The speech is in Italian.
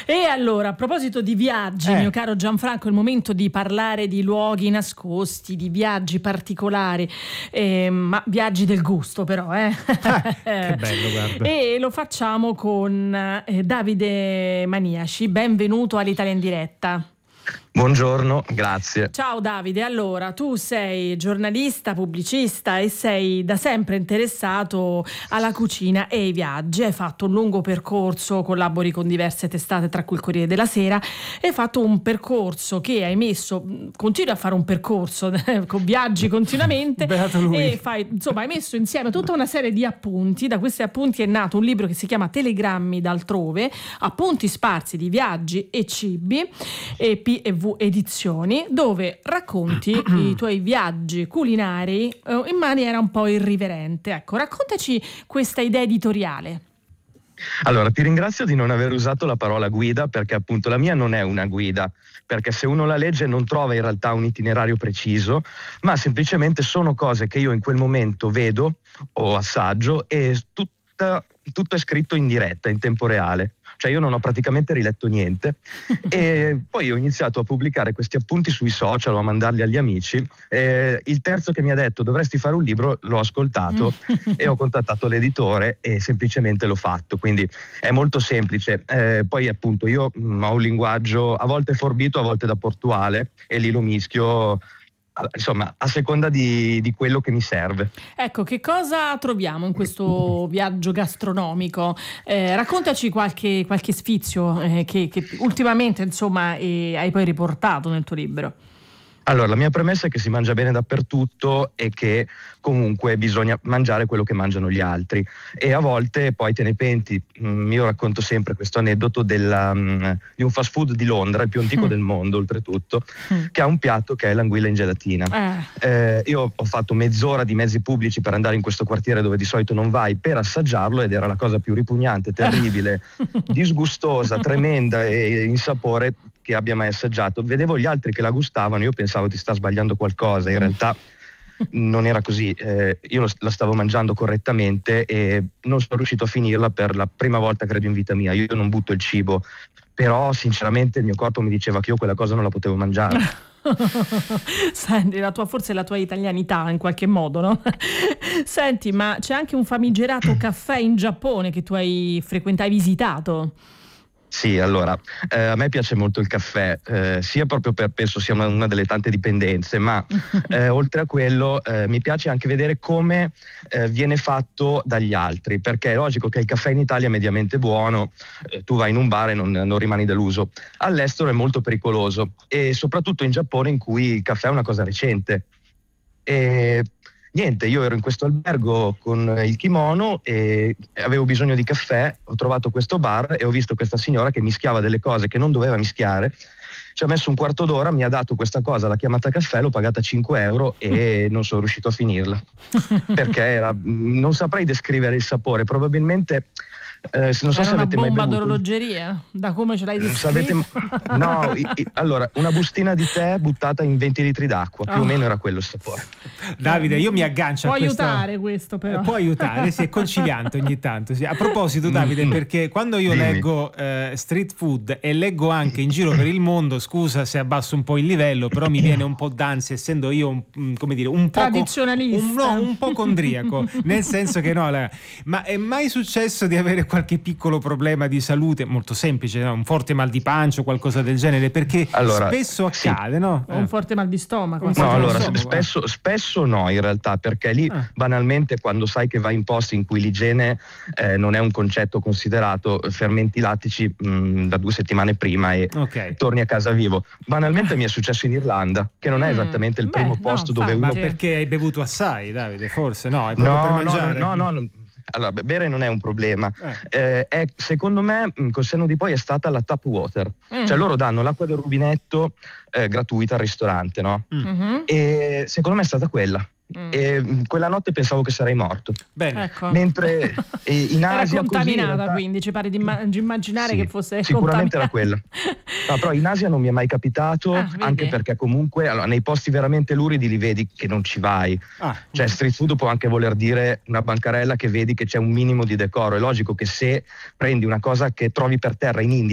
E allora, a proposito di viaggi, mio caro Gianfranco, è il momento di parlare di luoghi nascosti, di viaggi particolari, ma viaggi del gusto però, Che bello, guarda. E lo facciamo con Davide Maniaci. Benvenuto all'Italia in diretta. Buongiorno, grazie. Ciao Davide, allora tu sei giornalista, pubblicista e sei da sempre interessato alla cucina e ai viaggi. Hai fatto un lungo percorso, collabori con diverse testate tra cui il Corriere della Sera, e hai fatto un percorso che hai messo, continui a fare un percorso con viaggi continuamente. Beato lui. E hai messo insieme tutta una serie di appunti. Da questi appunti è nato un libro che si chiama Telegrammi d'altrove, appunti sparsi di viaggi e cibi, e P&V Edizioni, dove racconti i tuoi viaggi culinari in maniera un po' irriverente. Ecco, raccontaci questa idea editoriale. Allora, ti ringrazio di non aver usato la parola guida, perché appunto la mia non è una guida, perché se uno la legge non trova in realtà un itinerario preciso, ma semplicemente sono cose che io in quel momento vedo o assaggio, e tutto è scritto in diretta, in tempo reale. Cioè io non ho praticamente riletto niente e poi ho iniziato a pubblicare questi appunti sui social o a mandarli agli amici. Il terzo che mi ha detto dovresti fare un libro l'ho ascoltato e ho contattato l'editore e semplicemente l'ho fatto, quindi è molto semplice. Poi appunto io ho un linguaggio a volte forbito, a volte da portuale, e lì lo mischio, insomma, a seconda di quello che mi serve. Ecco, che cosa troviamo in questo viaggio gastronomico? Raccontaci qualche sfizio che ultimamente, insomma, hai poi riportato nel tuo libro. Allora, la mia premessa è che si mangia bene dappertutto e che comunque bisogna mangiare quello che mangiano gli altri, e a volte poi te ne penti. Io racconto sempre questo aneddoto di un fast food di Londra, il più antico del mondo oltretutto, che ha un piatto che è l'anguilla in gelatina. Io ho fatto mezz'ora di mezzi pubblici per andare in questo quartiere dove di solito non vai, per assaggiarlo, ed era la cosa più ripugnante, terribile, disgustosa, tremenda e insapore che abbia mai assaggiato. Vedevo gli altri che la gustavano, io pensavo ti sta sbagliando qualcosa, in realtà non era così. Io la stavo mangiando correttamente e non sono riuscito a finirla per la prima volta credo in vita mia. Io non butto il cibo, però sinceramente il mio corpo mi diceva che io quella cosa non la potevo mangiare. Senti, forse la tua italianità in qualche modo, no? Senti, ma c'è anche un famigerato caffè in Giappone che tu hai visitato. Sì, allora, a me piace molto il caffè, sia proprio penso sia una delle tante dipendenze, ma oltre a quello mi piace anche vedere come viene fatto dagli altri, perché è logico che il caffè in Italia è mediamente buono, tu vai in un bar e non rimani deluso. All'estero è molto pericoloso, e soprattutto in Giappone, in cui il caffè è una cosa recente. E niente, io ero in questo albergo con il kimono e avevo bisogno di caffè, ho trovato questo bar e ho visto questa signora che mischiava delle cose che non doveva mischiare. Ci ha messo un quarto d'ora, mi ha dato questa cosa, l'ha chiamata caffè, l'ho pagata 5 euro e non sono riuscito a finirla, perché non saprei descrivere il sapore, probabilmente. Non so era se avete mai bevuto. Una bomba d'orologeria, da come ce l'hai descritto. No, allora, una bustina di tè buttata in 20 litri d'acqua, più o meno era quello il sapore. Davide, io mi aggancio Può a questo. Aiutare questo però. Può aiutare, sì, è conciliante ogni tanto. Sì. A proposito, Davide, perché quando io leggo street food e leggo anche in giro per il mondo, scusa se abbasso un po' il livello, però mi viene un po' d'ansia, essendo io un po' tradizionalista, un po' condriaco, nel senso che ma è mai successo di avere qualche piccolo problema di salute molto semplice, no? Un forte mal di pancia o qualcosa del genere, perché spesso accade, no? O un forte mal di stomaco. No, allora spesso no, in realtà, perché lì banalmente quando sai che vai in posti in cui l'igiene non è un concetto considerato, fermenti lattici da 2 settimane prima e torni a casa vivo. Banalmente mi è successo in Irlanda, che non è esattamente il primo posto dove uno... Ma perché hai bevuto assai, Davide? Forse no? È proprio per mangiare? No. Allora, bere non è un problema. È, secondo me, col senno di poi è stata la tap water. Cioè loro danno l'acqua del rubinetto gratuita al ristorante, no? E secondo me è stata quella. E quella notte pensavo che sarei morto. Bene. Ecco. Mentre in Asia era contaminata, così, realtà, quindi ci pare di immaginare che fosse sicuramente era quella. No, però in Asia non mi è mai capitato, anche perché comunque nei posti veramente luridi li vedi che non ci vai. Cioè street food può anche voler dire una bancarella che vedi che c'è un minimo di decoro. È logico che se prendi una cosa che trovi per terra in India